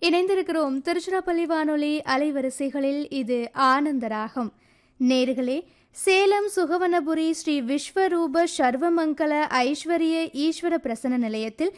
இணைந்திருக்கிறோம் திருச்சிராப்பள்ளி வானொலி அலைவரிசைகளில். இது ஆனந்தராகம். நேர்களே, சேலம் சுகவனபுரி ஸ்ரீ விஸ்வரூப சர்வமங்கல ஐஸ்வர்ய ஈஸ்வர பிரசன்ன நிலையத்தில்